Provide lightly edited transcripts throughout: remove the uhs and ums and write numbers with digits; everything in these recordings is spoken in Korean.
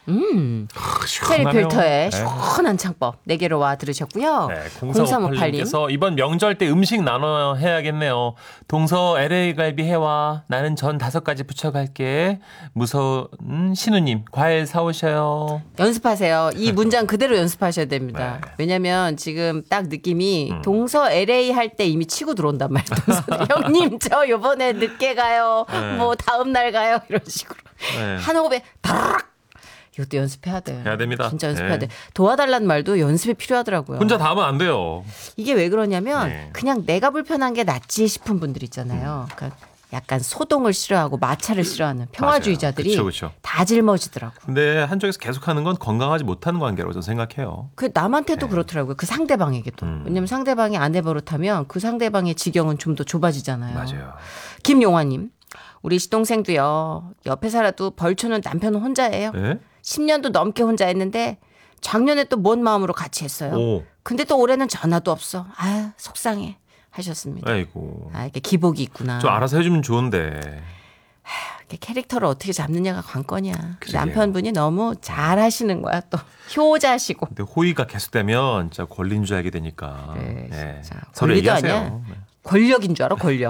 체리 필터의 시원한 창법 4개로 와 들으셨고요. 네, 0358님께서 이번 명절 때 음식 나눠 해야겠네요. 동서 LA 갈비 해와. 나는 전 5가지 부쳐갈게. 무서운 신우님 과일 사오셔요. 연습하세요. 이 문장 그대로 연습하셔야 됩니다. 네. 왜냐면 지금 딱 느낌이 동서 LA 할 때 이미 치고 들어온단 말이에요. 형님 저 요번에 늦게 가요. 뭐 다음 날 가요. 이런 식으로. 한 호흡에 다락. 이것도 연습해야 돼. 해야 됩니다. 진짜 연습해야 돼. 도와달라는 말도 연습이 필요하더라고요. 혼자 다 하면 안 돼요. 이게 왜 그러냐면 그냥 내가 불편한 게 낫지 싶은 분들 있잖아요. 그러니까 약간 소동을 싫어하고 마찰을 싫어하는 평화주의자들이 그쵸. 다 짊어지더라고. 근데 한쪽에서 계속하는 건 건강하지 못하는 관계라고 저는 생각해요. 그 남한테도 그렇더라고요. 그 상대방에게도. 왜냐면 상대방이 아내 버릇하면 그 상대방의 지경은 좀 더 좁아지잖아요. 맞아요. 김용화님. 우리 시동생도요. 옆에 살아도 벌초는 남편은 혼자예요. 네? 10년도 넘게 혼자 했는데 작년에 또 뭔 마음으로 같이 했어요. 오. 근데 또 올해는 전화도 없어. 아 속상해 하셨습니다. 아이고. 아 이게 기복이 있구나. 좀 알아서 해주면 좋은데. 이렇게 캐릭터를 어떻게 잡느냐가 관건이야. 그러게요. 남편분이 너무 잘하시는 거야 또. 효자시고. 근데 호의가 계속되면 진짜 권리인 줄 알게 되니까. 그래, 네. 진짜. 서로 권리도 얘기하세요. 아니야. 권력인 줄 알아 권력.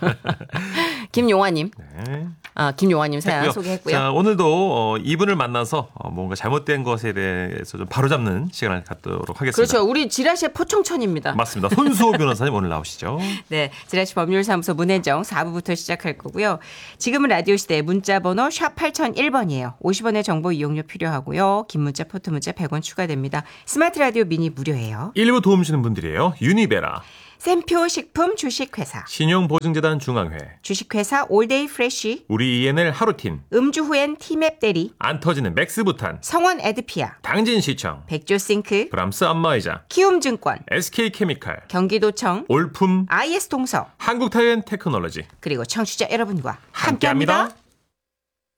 김용화님. 네. 김용화님 사연 했고요. 소개했고요. 자, 오늘도 이분을 만나서 뭔가 잘못된 것에 대해서 좀 바로잡는 시간을 갖도록 하겠습니다. 그렇죠. 우리 지라시의 포청천입니다. 맞습니다. 손수호 변호사님 오늘 나오시죠. 네, 지라시 법률사무소 문혜정 4부부터 시작할 거고요. 지금은 라디오 시대 문자 번호 샵 8001번이에요. 50원의 정보 이용료 필요하고요. 긴 문자 포트 문자 100원 추가됩니다. 스마트 라디오 미니 무료예요. 1부 도움 주시는 분들이에요. 유니베라, 샘표 식품 주식회사, 신용보증재단 중앙회, 주식회사 올데이 프레쉬, 우리 ENL 하루틴, 음주 후엔 티맵 대리, 안 터지는 맥스부탄, 성원 에드피아, 당진시청, 백조싱크, 브람스 안마의자, 키움증권, SK케미칼, 경기도청, 올품, IS 동서, 한국타이엔 테크놀로지 그리고 청취자 여러분과 함께합니다. 함께합니다.